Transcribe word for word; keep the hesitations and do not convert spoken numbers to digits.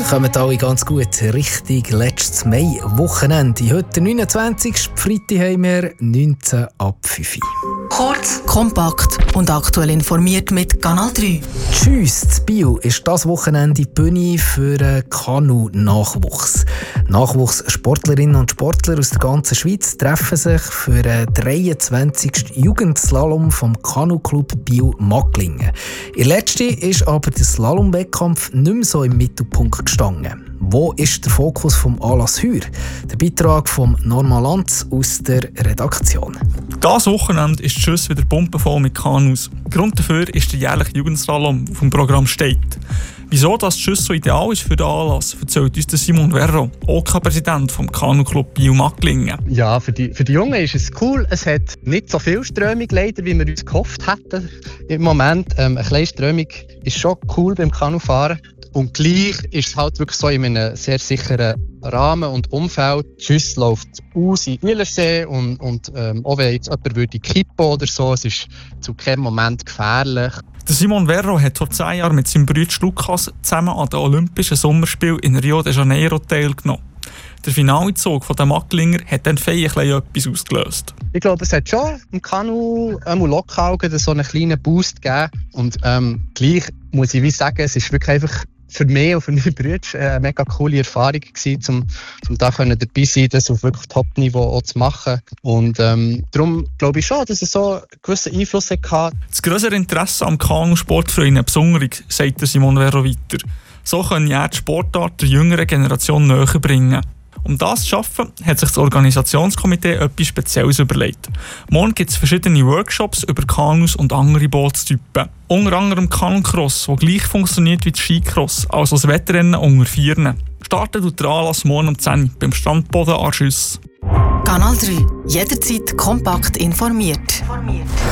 Kommen alle ganz gut richtig letztes Mai-Wochenende. Heute der neunundzwanzigste Freitag haben wir neunzehn ab fünf. Kurz, kompakt und aktuell informiert mit Kanal drei. Tschüss, in Biel ist das Wochenende die Bühne für einen Kanu-Nachwuchs. Nachwuchssportlerinnen und Sportler aus der ganzen Schweiz treffen sich für den dreiundzwanzigsten Jugendslalom vom Kanu-Club Biel-Macklingen. Ihr letzte ist aber der Slalom-Wettkampf nicht mehr so im Mittelpunkt gestanden. Wo ist der Fokus vom Anlass heuer? Der Beitrag von Norma Lanz aus der Redaktion. Das Wochenende ist die Schüsse wieder pumpenvoll mit Kanus. Grund dafür ist der jährliche Jugendslalom, der vom Programm steht. Wieso das die Schüsse so ideal ist für den Anlass, erzählt uns Simon Verro, O K-Präsident vom Kanu-Club Biel-Macklingen. Ja, für die, für die Jungen ist es cool. Es hat nicht so viel Strömung leider, wie wir uns gehofft hätten im Moment. Ähm, eine kleine Strömung ist schon cool beim Kanufahren. Und gleich ist es halt wirklich so in einem sehr sicheren Rahmen und Umfeld. Die Schüsse läuft aus in Ülersee und, und ähm, auch wenn jetzt jemand würde kippen oder so, es ist zu keinem Moment gefährlich. Der Simon Verro hat vor zehn Jahren mit seinem Bruder Lukas zusammen an den Olympischen Sommerspielen in Rio de Janeiro teilgenommen. Der Finalezug der Macklinger hat dann feierlich etwas ausgelöst. Ich glaube, es hat schon im Kanu ähm, Lokaugen so einen kleinen Boost gegeben. Und ähm, gleich muss ich wie sagen, es ist wirklich einfach für mich und für meine Brüder eine mega coole Erfahrung gewesen, um, um da dabei sein, das auf wirklich Top-Niveau zu machen. Und ähm, darum glaube ich schon, dass es so einen gewissen Einfluss hatte. Das grössere Interesse am Kanusport für ihn besonders, sagt Simon Verro weiter. So können er die Sportart der jüngeren Generation näher bringen. Um das zu schaffen, hat sich das Organisationskomitee etwas Spezielles überlegt. Morgen gibt es verschiedene Workshops über Kanus und andere Bootstypen. Unter anderem Kanucross, der gleich funktioniert wie das Skicross, also das Wettrennen unter Vieren. Startet tut der Anlass morgen um zehn Uhr beim Strandboden an Schüss. Kanal drei. Jederzeit kompakt informiert.